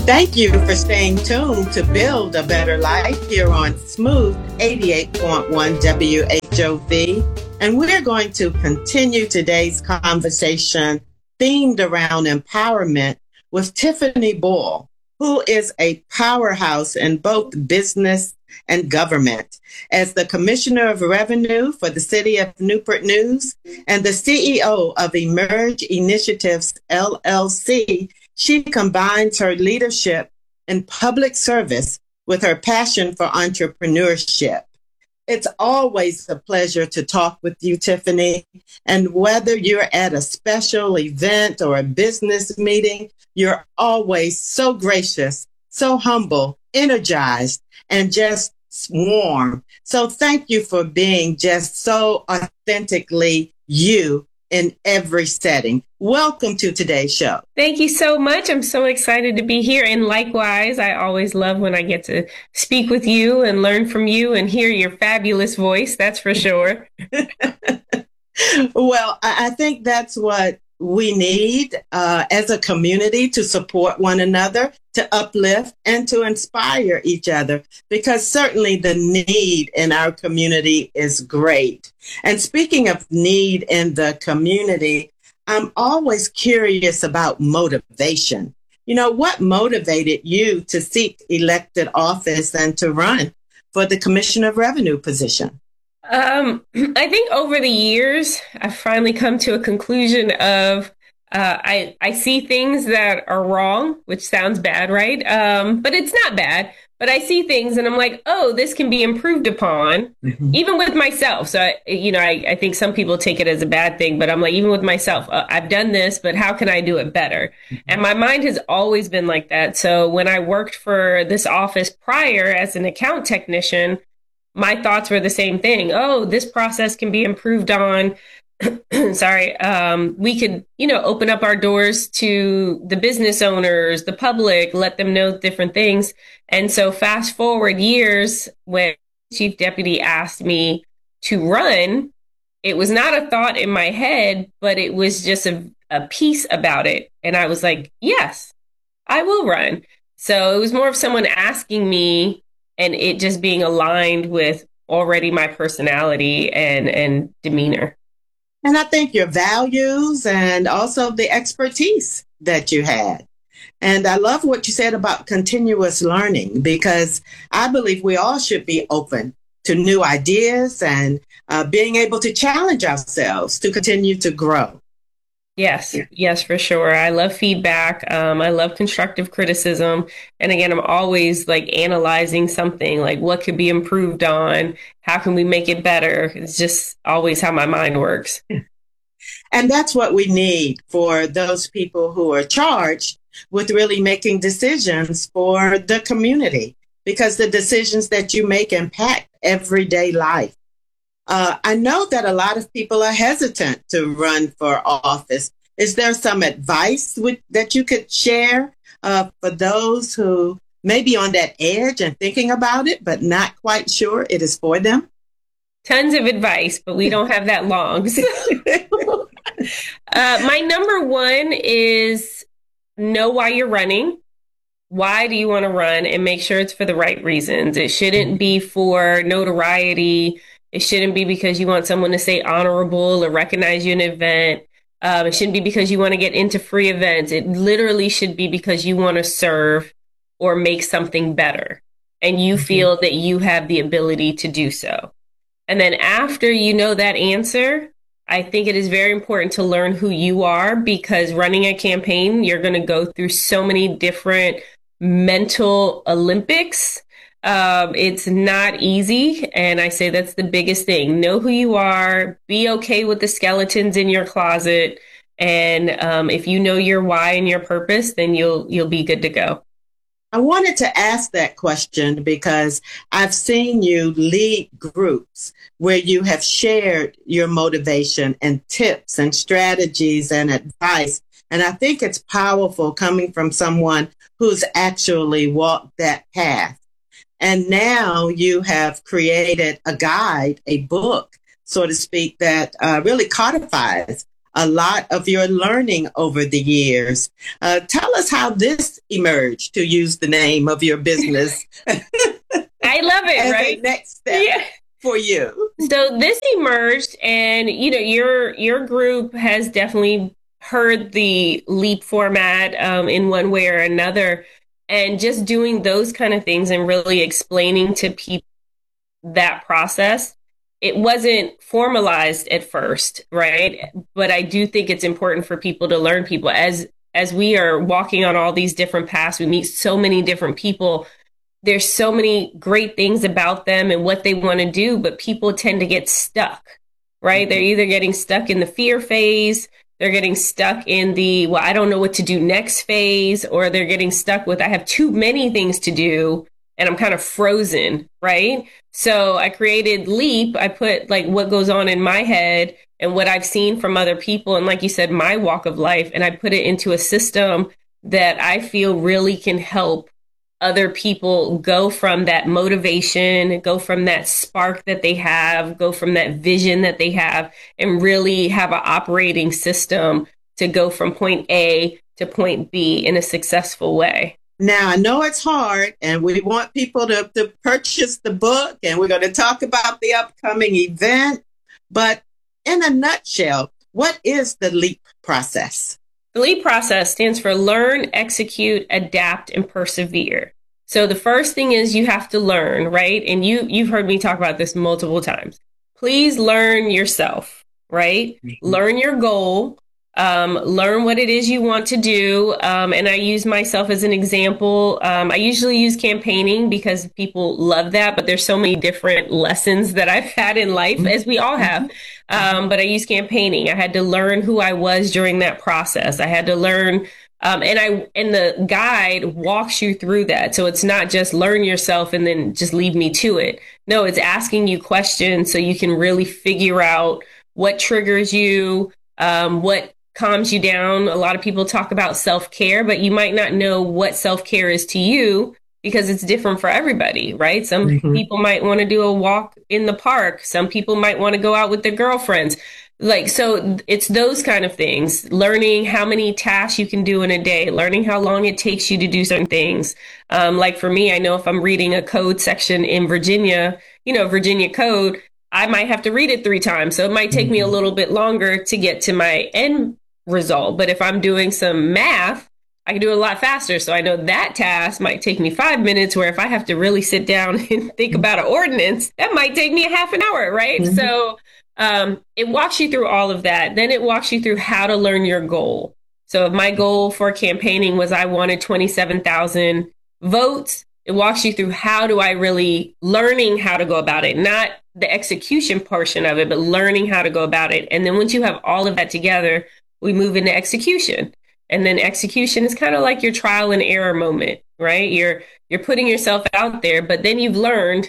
Thank you for staying tuned to Build a Better Life here on Smooth 88.1 WHOV. And we're going to continue today's conversation themed around empowerment with Tiffany Boyle, who is a powerhouse in both business and government. As the Commissioner of Revenue for the City of Newport News and the CEO of Emerge Initiatives, LLC, she combines her leadership in public service with her passion for entrepreneurship. It's always a pleasure to talk with you, Tiffany. And whether you're at a special event or a business meeting, you're always so gracious, so humble, energized, and just warm. So thank you for being just so authentically you in every setting. Welcome to today's show. Thank you so much. I'm so excited to be here. And likewise, I always love when I get to speak with you and learn from you and hear your fabulous voice. That's for sure. Well, I think that's what we need as a community, to support one another, to uplift and to inspire each other, because certainly the need in our community is great. And speaking of need in the community, I'm always curious about motivation. You know, what motivated you to seek elected office and to run for the Commissioner of Revenue position? I think over the years, I've finally come to a conclusion of I see things that are wrong, which sounds bad, right? But it's not bad. But I see things and I'm like, oh, this can be improved upon, even with myself. So, I think some people take it as a bad thing, but I'm like, even with myself, I've done this, but how can I do it better? And my mind has always been like that. So when I worked for this office prior as an account technician, my thoughts were the same thing. Oh, this process can be improved on. Sorry. We could, open up our doors to the business owners, the public, let them know different things. And so fast forward years, when Chief Deputy asked me to run, it was not a thought in my head, but it was just a piece about it. And I was like, yes, I will run. So it was more of someone asking me and it just being aligned with already my personality and demeanor. And I think your values and also the expertise that you had. And I love what you said about continuous learning, because I believe we all should be open to new ideas and being able to challenge ourselves to continue to grow. Yes, for sure. I love feedback. I love constructive criticism. And again, I'm always like analyzing something, like what could be improved on? How can we make it better? It's just always how my mind works. And that's what we need for those people who are charged with really making decisions for the community, because the decisions that you make impact everyday life. I know that a lot of people are hesitant to run for office. Is there some advice that you could share for those who may be on that edge and thinking about it, but not quite sure it is for them? Tons of advice, but we don't have that long. My number one is know why you're running. Why do you want to run? And make sure it's for the right reasons. It shouldn't be for notoriety. It shouldn't be because you want someone to say honorable or recognize you in an event. It shouldn't be because you want to get into free events. It literally should be because you want to serve or make something better. And you feel that you have the ability to do so. And then after you know that answer, I think it is very important to learn who you are, because running a campaign, you're going to go through so many different mental Olympics. It's not easy. And I say that's the biggest thing. Know who you are, be okay with the skeletons in your closet. And if you know your why and your purpose, then you'll be good to go. I wanted to ask that question because I've seen you lead groups where you have shared your motivation and tips and strategies and advice. And I think it's powerful coming from someone who's actually walked that path. And now you have created a guide, a book, so to speak, that really codifies a lot of your learning over the years. Tell us how this emerged, to use the name of your business. I love it, right? The next step for you. So this emerged, and your group has definitely heard the LEAP format in one way or another, and just doing those kind of things and really explaining to people that process. It wasn't formalized at first, right? But I do think it's important for people to learn people as we are walking on all these different paths. We meet so many different people. There's so many great things about them and what they want to do, but people tend to get stuck, right? Mm-hmm. They're either getting stuck in the fear phase, they're getting stuck in the, well, I don't know what to do next phase, or they're getting stuck with, I have too many things to do and I'm kind of frozen, right? So I created LEAP. I put like what goes on in my head and what I've seen from other people. And like you said, my walk of life, and I put it into a system that I feel really can help other people go from that motivation, go from that spark that they have, go from that vision that they have, and really have an operating system to go from point A to point B in a successful way. Now, I know it's hard, and we want people to purchase the book, and we're going to talk about the upcoming event. But in a nutshell, what is the LEAP process? The LEAP process stands for learn, execute, adapt, and persevere. So the first thing is you have to learn, right? And you've heard me talk about this multiple times. Please learn yourself, right? Mm-hmm. Learn your goal. Learn what it is you want to do. And I use myself as an example. I usually use campaigning because people love that, but there's so many different lessons that I've had in life, as we all have. But I use campaigning. I had to learn who I was during that process. I had to learn, and the guide walks you through that. So it's not just learn yourself and then just leave me to it. No, it's asking you questions so you can really figure out what triggers you, what calms you down. A lot of people talk about self-care, but you might not know what self-care is to you because it's different for everybody, right? Some people might want to do a walk in the park. Some people might want to go out with their girlfriends. So it's those kind of things, learning how many tasks you can do in a day, learning how long it takes you to do certain things. Like for me, I know if I'm reading a code section in Virginia, Virginia code, I might have to read it 3 times. So it might take me a little bit longer to get to my end result. But if I'm doing some math, I can do it a lot faster. So I know that task might take me 5 minutes, where if I have to really sit down and think about an ordinance, that might take me a half an hour, right? Mm-hmm. So it walks you through all of that. Then it walks you through how to learn your goal. So if my goal for campaigning was I wanted 27,000 votes, it walks you through how do I really learning how to go about it, not the execution portion of it, but learning how to go about it. And then once you have all of that together, we move into execution. And then execution is kind of like your trial and error moment, right? You're putting yourself out there, but then you've learned,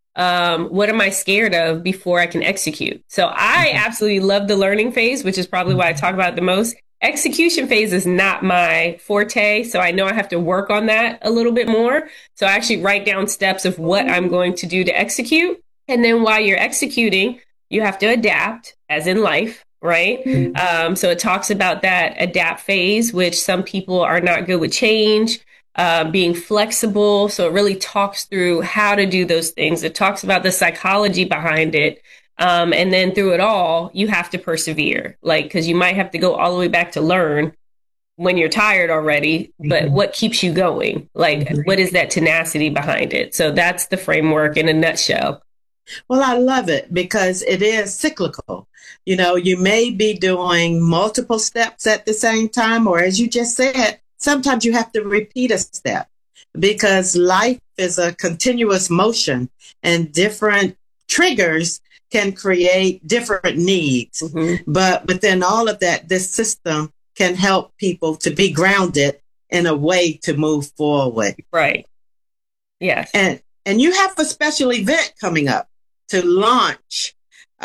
what am I scared of before I can execute? So I absolutely love the learning phase, which is probably why I talk about it the most. Execution phase is not my forte. So I know I have to work on that a little bit more. So I actually write down steps of what I'm going to do to execute. And then while you're executing, you have to adapt, as in life, right? Mm-hmm. So it talks about that adapt phase, which some people are not good with change, being flexible. So it really talks through how to do those things. It talks about the psychology behind it. And then through it all, you have to persevere, because you might have to go all the way back to learn when you're tired already, but what keeps you going? What is that tenacity behind it? So that's the framework in a nutshell. Well, I love it because it is cyclical. You may be doing multiple steps at the same time, or as you just said, sometimes you have to repeat a step because life is a continuous motion and different triggers can create different needs. Mm-hmm. But within all of that, this system can help people to be grounded in a way to move forward. Right. Yes. And you have a special event coming up to launch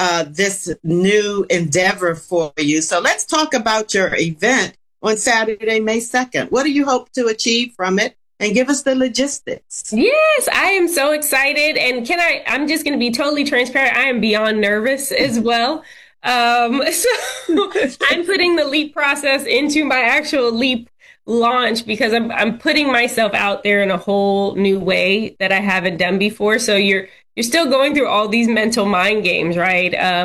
this new endeavor for you. So let's talk about your event on Saturday, May 2nd. What do you hope to achieve from it? And give us the logistics. Yes, I am so excited. And I'm just going to be totally transparent. I am beyond nervous as well. So I'm putting the leap process into my actual leap launch because I'm putting myself out there in a whole new way that I haven't done before. So you're still going through all these mental mind games, right?